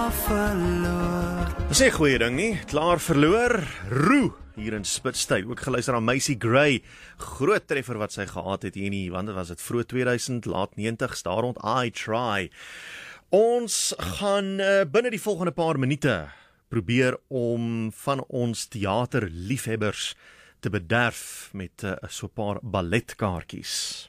verloor. Dis nie 'n goeie ding nie, klaar verloor, roe, hier in Spitstyd, ook geluister aan Macy Gray, groot treffer wat sy gehad het hier nie, want dit was dit vroeg 2000, laat 90s, daar rond I Try. Ons gaan binne die volgende paar minute probeer om van ons theaterliefhebbers te bederf met so 'n paar balletkaartjies.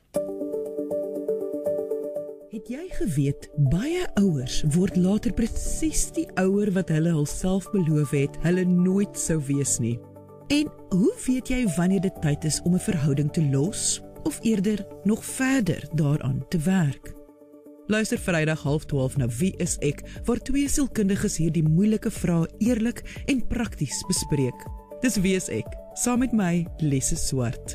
Het jy geweet, baie ouers word later presies die ouer wat hulle hulself beloof het, hulle nooit sou wees nie. En hoe weet jy wanneer dit tyd is om 'n verhouding te los, of eerder nog verder daaraan te werk? Luister Vrydag 11:30 na Wie is ek, waar twee sielkundiges hierdie moeilike vrae eerlik en prakties bespreek. Dis Wie is ek, saam met my, Lesse Swart.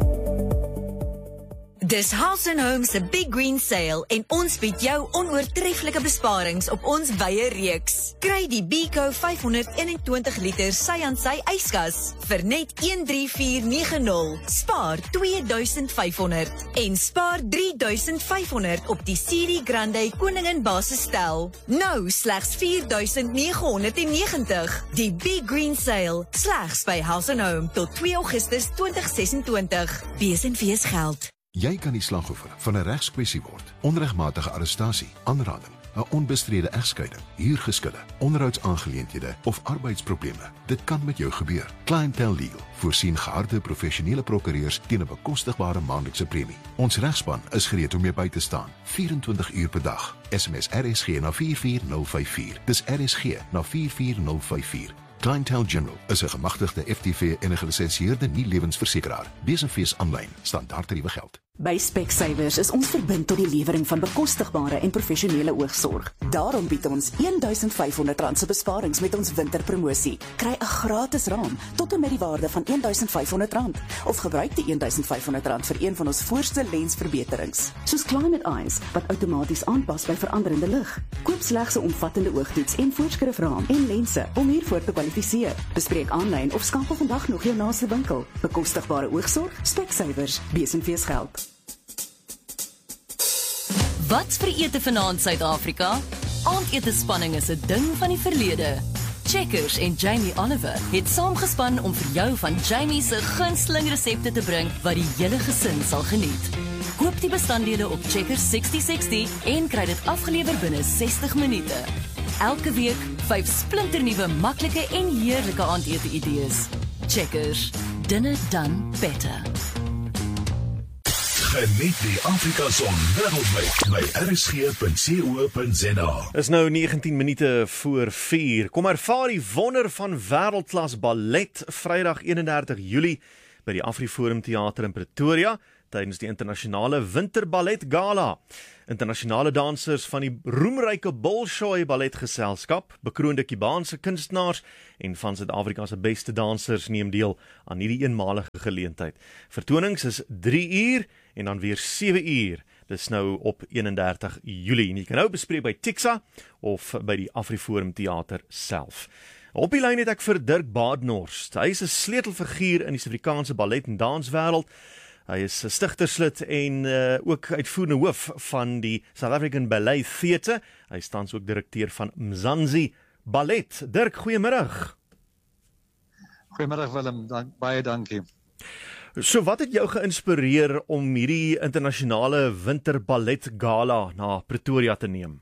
Dis House & Home se Big Green Sale en ons bied jou onoortreffelike besparings op ons wye reeks. Kry die Beko 521 liter sy-aan-sy yskas vir net 13490. Spaar 2500 en spaar 3500 op die Siri Grande Koningin basisstel. Nou slegs 4990. Die Big Green Sale slegs by House & Home tot 2 Augustus 2026. Wees geld. Jy kan die slagoffer van 'n regskwessie word. Onregmatige arrestasie, aanranding, 'n onbestrede egskeiding, huurgeskille, onderhoudsaangeleenthede of arbeidsprobleme. Dit kan met jou gebeur. Clientele Legal voorsien geharde professionele prokureurs teen 'n bekostigbare maandelikse premie. Ons regspan is gereed om jou by te staan, 24 uur per dag. SMS RSG na 44054. Dis RSG na 44054. Clientele General is 'n gemagtigde FTV en 'n gelisensieerde nie-lewensversekeraar. Besenfees aanlyn, standaardtariewe geld. By Specsavers is ons verbind tot die lewering van bekostigbare en professionele oogsorg. Daarom bied ons R1500 se besparings met ons winterpromosie. Kry 'n gratis raam tot en met die waarde van R1500 of gebruik die R1500 vir een van ons voorste lensverbeterings, soos Climate Eyes wat outomaties aanpas by veranderende lig. Koop slegs 'n omvattende oogtoets en voorskrifraam en lense om hiervoor te kwalifiseer. Bespreek aanlyn of skakel vandag nog jou naaste winkel. Bekostigbare oogsorg, Specsavers, besenfees geld. Wat's vir ete vanaand Suid-Afrika? Aandetespanning is 'n ding van die verlede. Checkers en Jamie Oliver het saamgespan om vir jou van Jamie se gunsteling resepte te bring wat die hele gesin sal geniet. Koop die bestanddele op Checkers 6060 en kry dit afgelewer binne 60 minute. Elke week 5 splinternuwe maklike en heerlike aandete idees. Checkers, dinner done better. Geniet die Afrika-son wêreldwyd by rsg.co.za. Is nou 19 minute voor 4. Kom ervaar die wonder van wêreldklas ballet Vrydag 31 Julie by die AfriForum Theater in Pretoria tydens die internasionale Winterballet Gala. Internasionale dansers van die roemryke Bolshoi Balletgeselskap, bekroonde Kubaanse kunstenaars en van Suid-Afrika se beste dansers neem deel aan hierdie eenmalige geleentheid. Vertonings is 3 uur en dan weer 7 uur. Dis nou op 31 Julie. En jy kan nou bespreek by Tixa of by die AfriForum Theater self. Op die lyn het ek vir Dirk Badenhorst. Hy is 'n sleutelfiguur in die Suid-Afrikaanse ballet en danswêreld. Hy is stigterslid en ook uitvoerende hoof van die South African Ballet Theatre. Hy is tans ook direkteur van Mzansi Ballet. Dirk, goeiemiddag. Goeiemiddag Willem, baie dankie. So wat het jou geïnspireer om hierdie internasionale Winterballet Gala na Pretoria te neem?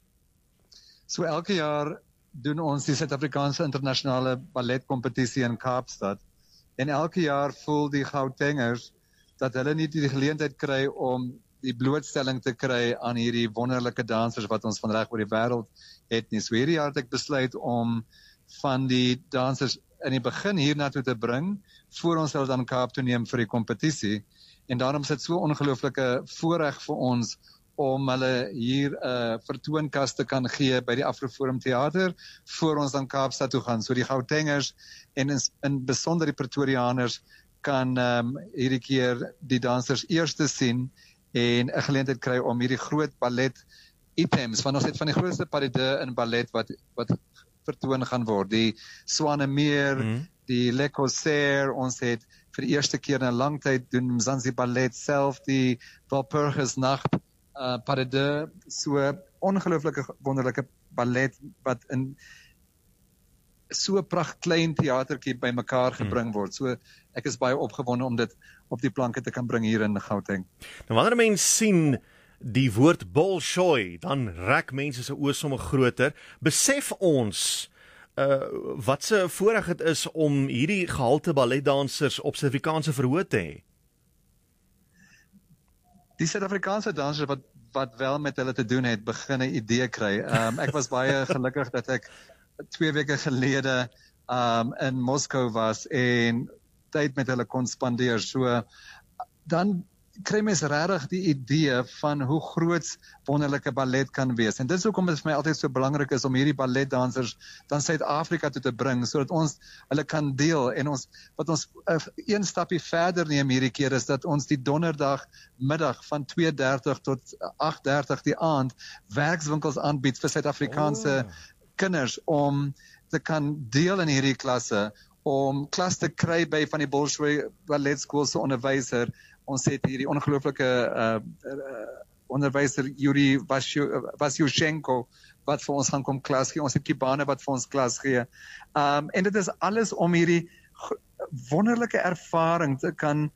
So elke jaar doen ons die Suid-Afrikaanse internasionale balletkompetisie in Kaapstad. En elke jaar voel die Gautengers dat hulle nie die geleentheid kry om die blootstelling te kry aan hierdie wonderlike dansers wat ons van reg oor die wêreld het nie. So hierdie jaar het ek besluit om van die dansers in die begin hiernatoe te bring, voor ons hulle dan Kaap toe neem vir die kompetisie. En daarom is dit so ongelooflike voorreg vir ons om hulle hier 'n vertoonkas te kan gee by die AfriForum Theater, voor ons dan Kaapstad toe gaan. So die Gautengers en in besonder die Pretoriaaners kan hierdie keer die dansers eerste sien en 'n geleentheid kry om hierdie groot ballet items, want ons het van die grootste pas de deux in ballet wat vertoon gaan word. Die Swanemeer, die Le Corsair, ons het vir die eerste keer in 'n lang tyd doen Mzansi Ballet self, die Walpurgis Nacht, pas de deux, so ongelooflike wonderlike ballet wat in so 'n pragt klein teatertjie bymekaar gebring word. So ek is baie opgewonde om dit op die planke te kan bring hier in Gauteng. Nou wanneer mense sien die woord Bolshoi, dan raak mense se oë sommer groter. Besef ons wat se voorreg dit is om hierdie gehalte balletdansers op Suid-Afrikaanse verhoog te hê. Die Suid-Afrikaanse dansers wat wel met hulle te doen het, begin 'n idee kry. Ek was baie gelukkig dat ek 2 weke gelede in Moskou was en tyd met hulle kon spandeer. So dan kry mens regtig die idee van hoe groot wonderlike ballet kan wees. En dit is hoekom dit vir my altyd so belangrik is om hierdie balletdansers dan Suid-Afrika toe te bring, sodat ons hulle kan deel. En wat ons een stapie verder neem hierdie keer is dat ons die donderdag middag van 2:30 tot 8:30 die aand werkswinkels aanbied vir Suid-Afrikaanse kinders om te kan deel in hierdie klasse, om klas te kry by van die Bolshoi Balletskool se onderwyser. Ons het hierdie ongelooflike onderwyser Yuri Vasyushenko wat vir ons gaan kom klas gee. Ons het Kibane wat vir ons klas gee. En dit is alles om hierdie wonderlike ervaring te kan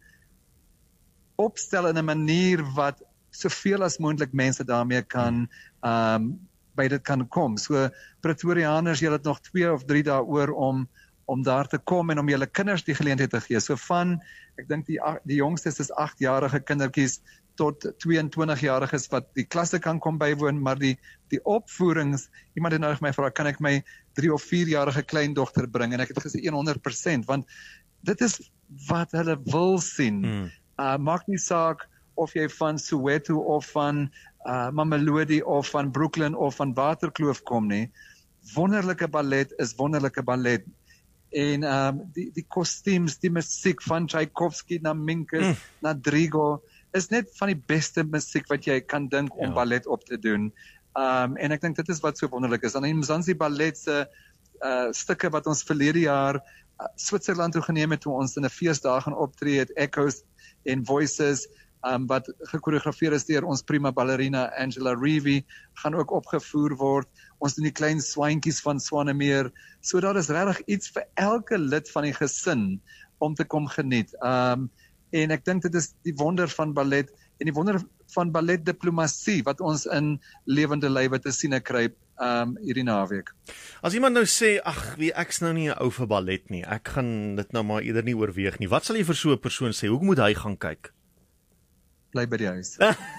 opstel in 'n manier wat soveel as moontlik mense daarmee kan by dit kan kom. So Pretoriaaners, julle het nog 2 of 3 dae oor om daar te kom en om julle kinders die geleentheid te gee. So van, ek dink die jongstes is 8-jarige kindertjies tot 22-jariges wat die klasse kan kom bywoon, maar die opvoerings, iemand het nou vir my vra, kan ek my 3 of 4-jarige kleindogter bring? En ek het gesê 100%, want dit is wat hulle wil sien. Maak nie saak of jy van Soweto of van Mamelodi of van Brooklyn of van Waterkloof kom nie. Wonderlike ballet is wonderlike ballet. En die kostuums, die musiek van Tchaikovsky na Minkus, na Drigo, is net van die beste musiek wat jy kan dink om ballet op te doen. En ek dink dit is wat so wonderlik is. En die Mzansi ballet se stukke wat ons verlede jaar Switserland toe geneem het, toe ons in 'n feesdag gaan optree het, Echoes en Voices, wat gekoreografeer is deur ons prima ballerina Angela Reevy, gaan ook opgevoer word. Ons doen die klein swaantjies van Swanemeer. So daar is regtig iets vir elke lid van die gesin om te kom geniet. En ek dink dit is die wonder van ballet en die wonder van balletdiplomatie wat ons in lewende lywe te sien kry hierdie naweek. As iemand nou sê, ag, ek's nou nie 'n ou vir ballet nie. Ek gaan dit nou maar eerder nie oorweeg nie. Wat sal jy vir so 'n persoon sê? Hoe moet hy gaan kyk? Bly by die huis.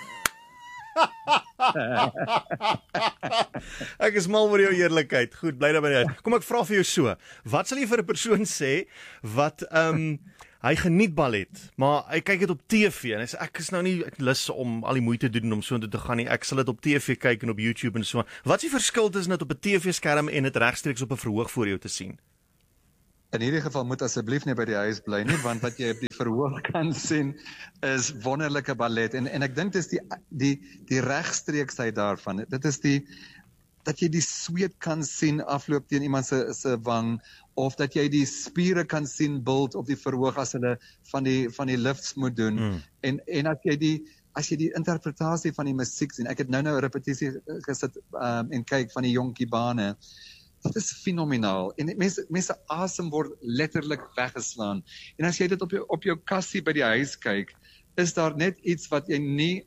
Ek is mal oor jou eerlikheid. Goed, bly daar by die huis. Kom ek vra vir jou so. Wat sal jy vir 'n persoon sê wat hy geniet ballet, maar hy kyk dit op TV en hy sê ek is nou nie lus om al die moeite te doen om so intoe te gaan nie. Ek sal dit op TV kyk en op YouTube en so. Wat is die verskil tussen dit op 'n TV-skerm en dit regstreeks op 'n verhoog voor jou te sien? In hierdie geval moet asseblief nie by die huis bly nie, want wat jy op die verhoog kan sien is wonderlike ballet. En ek dink dis die regstreeksheid daarvan. Dit is dat jy die sweet kan sien afloop teen iemand se wang, of dat jy die spiere kan sien bult op die verhoog as hulle van die lifts moet doen. En as jy die interpretasie van die musiek sien. Ek het nou 'n repetisie gesit en kyk van die jong Kibane. Dit is fenomenaal. En mense asem word letterlik weggeslaan. En as jy dit op jou kassie by die huis kyk, is daar net iets wat jy nie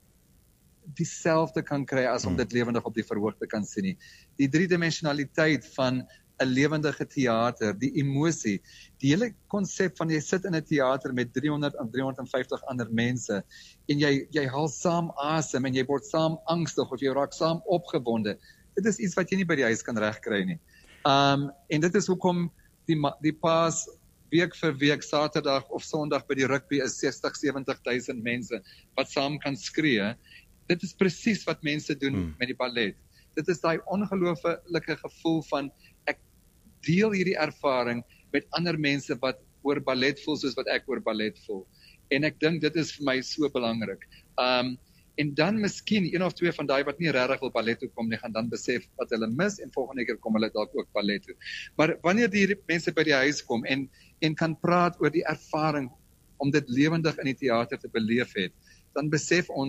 dieselfde kan kry as om dit lewendig op die verhoog te kan sien nie. Die driedimensionaliteit van 'n lewendige teater, die emosie, die hele konsep van jy sit in 'n teater met 300 en 350 ander mense en jy haal saam asem en jy word saam angstig of jy raak saam opgewonde. Dit is iets wat jy nie by die huis kan regkry nie. En dit is hoekom die paas week vir week, Saterdag of Sondag by die rugby is 60-70,000 mense wat saam kan skree. Dit is presies wat mense doen met die ballet. Dit is daai ongelooflike gevoel van ek deel hierdie ervaring met ander mense wat oor ballet voel soos wat ek oor ballet voel. En ek dink dit is vir my so belangrik. En dan miskien een of twee van daai wat nie regtig wil ballet toe kom nie, gaan dan besef wat hulle mis en volgende keer kom hulle dalk ook ballet toe. Maar wanneer die mense by die huis kom en kan praat oor die ervaring om dit lewendig in die teater te beleef het, dan besef ons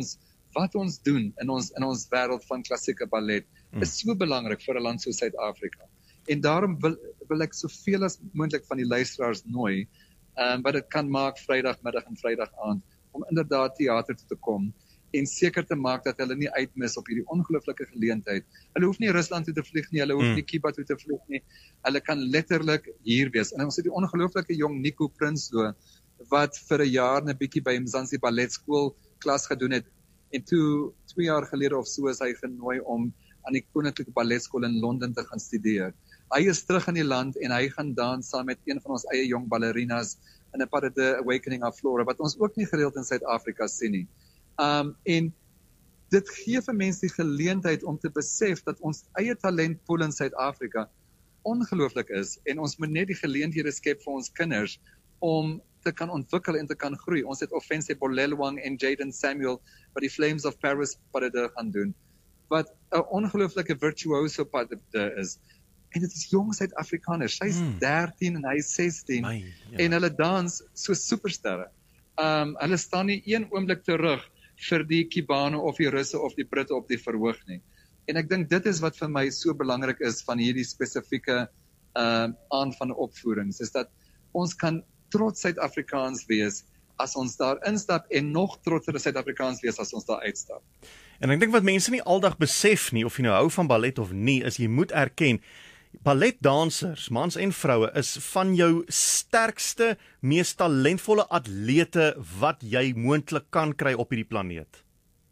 wat ons doen in ons wêreld van klassieke ballet is so belangrik vir 'n land soos Suid-Afrika. En daarom wil ek soveel as moontlik van die luisteraars nooi, wat dit kan maak Vrydagmiddag en Vrydag aand, om inderdaad teater toe te kom en seker te maak dat hulle nie uitmis op hierdie ongelooflike geleentheid. Hulle hoef nie Rusland toe te vlieg nie, hulle hoef nie Cuba toe te vlieg nie. Hulle kan letterlik hier wees. En ons het die ongelooflike jong Nico Prinsloo wat vir 'n jaar 'n bietjie by Mzansi Ballet Skool klas gedoen het. En toe 2 jaar gelede of so is hy genooi om aan die Koninklike Balletskool in Londen te gaan studeer. Hy is terug in die land en hy gaan dans saam met een van ons eie jong ballerinas in 'n Part of the Awakening of Flora, wat ons ook nie gereeld in Suid-Afrika sien nie. En dit gee vir mense die geleentheid om te besef dat ons eie talentpool in Suid-Afrika ongelooflik is en ons moet net die geleenthede skep vir ons kinders om te kan ontwikkel en te kan groei. Ons het Offense Bolelwang en Jaden Samuel wat die Flames of Paris parade gaan doen, wat 'n ongelooflike virtuoso parade is. En dit is jong Suid-Afrikaners. Sy is 13 en hy is 16 en hulle dans so supersterre. Hulle staan nie een oomblik terug vir die Cubane of die Russe of die Britte op die verhoog nie. En ek dink dit is wat vir my so belangrik is van hierdie spesifieke aan van opvoerings, is dat ons kan trots Suid-Afrikaans wees as ons daar instap en nog trotser Suid-Afrikaans wees as ons daar uitstap. En ek dink wat mense nie aldag besef nie, of jy nou hou van ballet of nie, is jy moet erken, balletdansers, mans en vroue, is van jou sterkste, mees talentvolle atlete wat jy moontlik kan kry op hierdie planeet.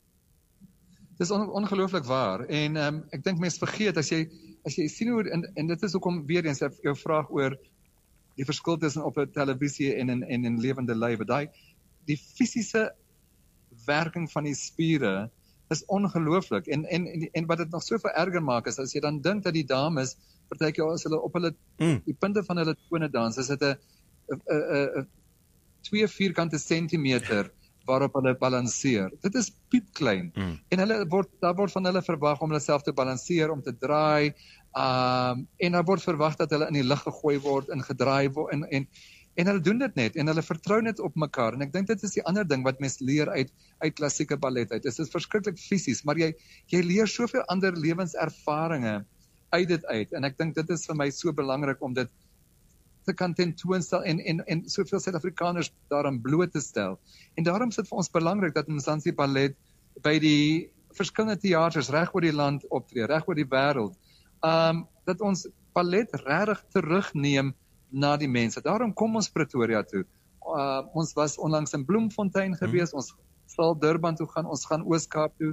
Dis ongelooflik waar, en ek dink mense vergeet, as jy sien hoe, en dit is hoekom weer eens jou vraag oor die verskil tussen op 'n televisie en in lewende lywe, die fisiese werking van die spiere is ongelooflik, en wat dit nog so vererger maak is, as jy dan dink dat die dames, partykeer as hulle op die punte van hulle tone dans, is dit 'n 2 vierkante sentimeter waarop hulle balanseer. Dit is piepklein. En daar word van hulle verwag om hulle self te balanseer, om te draai, en daar word verwag dat hulle in die lug gegooi word en gedraai word, en hulle doen dit net, en hulle vertrou net op mekaar, en ek dink dit is die ander ding wat mens leer uit klassieke ballet uit. Dit is verskriklik fisies, maar jy leer soveel ander lewenservarings uit dit uit, en ek dink dit is vir my so belangrik om dit te kan tentoonstel en soveel Suid-Afrikaners daaraan bloot te stel. En daarom is dit vir ons belangrik dat Mzansi Ballet by die verskillende teaters reg oor die land optree, reg oor die wêreld, dat ons ballet regtig terugneem na die mense. Daarom kom ons Pretoria toe. Ons was onlangs in Bloemfontein gewees, ons sal Durban toe gaan, ons gaan Oos-Kaap toe,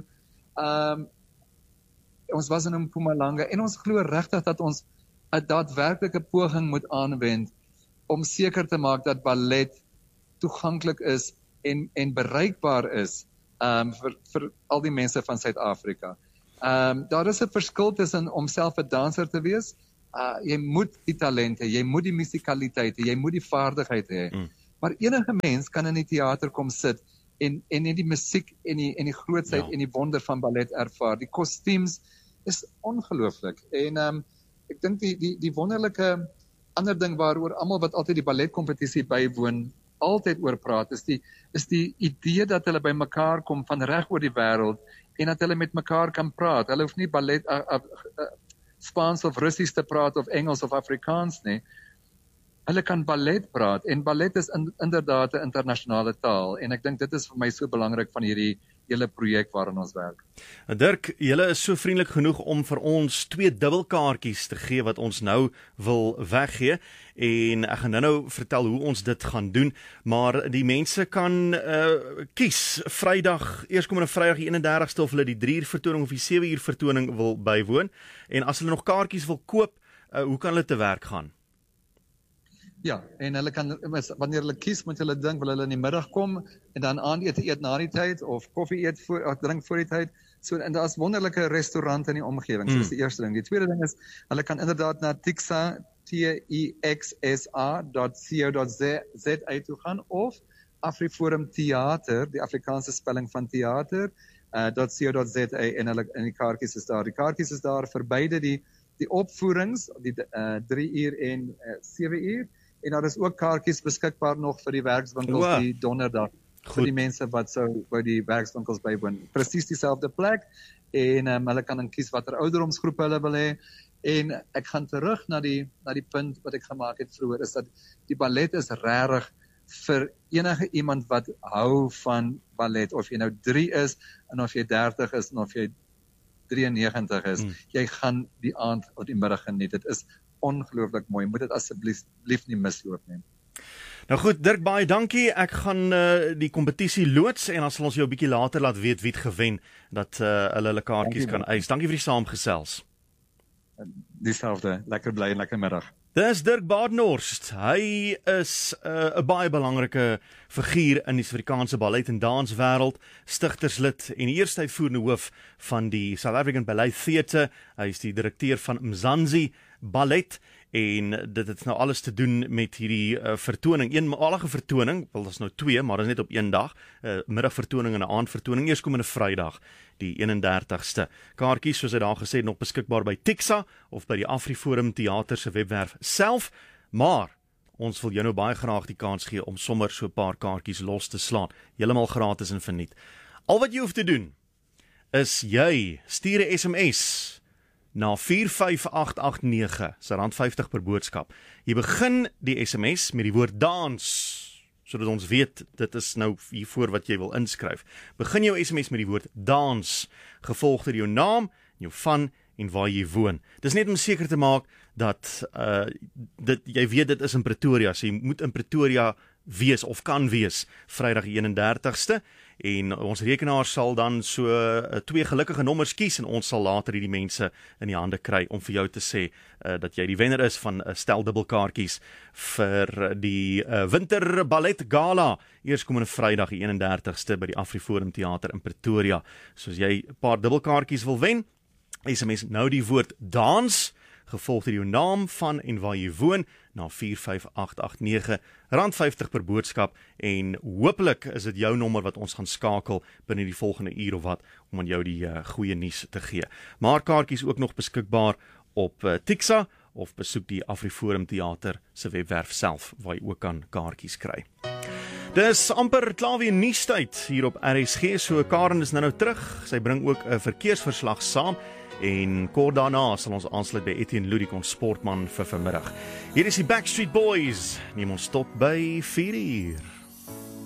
ons was in Mpumalanga, en ons glo regtig dat ons 'n daadwerklike poging moet aanwend om seker te maak dat ballet toeganklik is en bereikbaar is vir al die mense van Suid-Afrika. Daar is 'n verskil tussen om self 'n danser te wees. Jy moet die talent hê, jy moet die musikaliteit hê, jy moet die vaardigheid hê. Maar enige mens kan in die teater kom sit en die musiek en die grootsheid en die wonder van ballet ervaar. Die kostuums is ongelooflik. En ek dink die wonderlike ander ding waaroor almal wat altyd die balletkompetisie bywoon altyd oor praat, is die idee dat hulle by mekaar kom van reg oor die wêreld en dat hulle met mekaar kan praat. Hulle hoef nie ballet Spaans of Russies te praat of Engels of Afrikaans nie. Hulle kan ballet praat, en ballet is inderdaad 'n internasionale taal, en ek dink dit is vir my so belangrik van hierdie hele projek waarin ons werk. Dirk, julle is so vriendelik genoeg om vir ons 2 dubbelkaartjies te gee wat ons nou wil weggee, en ek gaan nou vertel hoe ons dit gaan doen, maar die mense kan kies eerskomende Vrydag die 31ste of hulle die 3 uur vertoning of die 7 uur vertoning wil bywoon, en as hulle nog kaartjies wil koop, hoe kan hulle te werk gaan? Ja, en hulle kan, wanneer hulle kies, moet hulle dink, wil hulle in die middag kom, en dan aandete eet na die tyd, of koffie eet drink voor die tyd, en daar is wonderlike restaurante in die omgewing, so is die eerste ding. Die tweede ding is, hulle kan inderdaad na Tixa, TIXSA.co.za toe gaan, of Afriforum Theater, die Afrikaanse spelling van theater, .co.za, en die kaartjies is daar. Die kaartjies is daar vir beide die opvoerings, die 3 uur en 7 uur, en daar is ook kaartjies beskikbaar nog vir die werkswinkels die donderdag. vir die mense wat sou by die werkswinkels bywoon. Presies dieselfde plek en hulle kan dan kies watter ouderdomsgroep hulle wil hê. En ek gaan terug na die punt wat ek gemaak het vroeër, is dat die ballet is regtig vir enige iemand wat hou van ballet, of jy nou 3 is, en of jy 30 is, en of jy 93 is, jy gaan die aand of die middag geniet. Dit is ongelooflik mooi, moet dit asseblief nie misloop nie. Nou goed, Dirk, baie dankie. Ek gaan die kompetisie loods en dan sal ons jou 'n bietjie later laat weet wie het gewen, dat hulle kaartjies kan eis. Dankie vir die saamgesels. Dieselfde, lekker bly en lekker middag. Dis Dirk Badenhorst. Hy is 'n baie belangrike figuur in die Suid-Afrikaanse ballet en danswêreld, stigterslid en die eerste uitvoerende hoof van die South African Ballet Theatre. Hy is die direkteur van Mzansi Ballet en dit het nou alles te doen met hierdie vertoning, eenmalige vertoning, wel, dat is nou 2, maar dit is net op een dag, middagvertoning en 'n aandvertoning, eerskomende Vrydag, die 31ste. Kaartjies, soos hy daar gesê, nog beskikbaar by Tixa of by die AfriForum Theater se webwerf self, maar ons wil jou nou baie graag die kans gee om sommer so 'n paar kaartjies los te slaan, heeltemal gratis en verniet. Al wat jy hoef te doen, is jy stuur 'n SMS na 45889, is R50 per boodskap. Jy begin die SMS met die woord dans, sodat ons weet, dit is nou hiervoor wat jy wil inskryf. Begin jou SMS met die woord dans, gevolg deur jou naam, jou van en waar jy woon. Dis net om seker te maak dat jy weet dit is in Pretoria, so jy moet in Pretoria wees of kan wees Vrydag die 31ste en ons rekenaar sal dan so 2 gelukkige nommers kies en ons sal later hierdie mense in die hande kry om vir jou te sê dat jy die wenner is van 'n stel dubbelkaartjies vir die Winter Ballet Gala eerskomende Vrydag die 31ste by die AfriForum Theater in Pretoria. So as jy 'n paar dubbelkaartjies wil wen, SMS nou die woord dans, gevolg deur jou naam, van en waar jy woon, na 45889, R50 per boodskap, en hopelik is dit jou nommer wat ons gaan skakel binne die volgende uur of wat, om aan jou die goeie nuus te gee. Maar kaartjies ook nog beskikbaar op Tixa, of besoek die AfriForum Theater se webwerf self, waar jy ook kan kaartjies kry. Dis amper klaar weer nuustyd hier op RSG, so Karen is nou terug, sy bring ook 'n verkeersverslag saam, en kort daarna sal ons aansluit by Etienne Ludik, ons sportman vir vanmiddag. Hier is die Backstreet Boys, neem ons tot by 4 uur.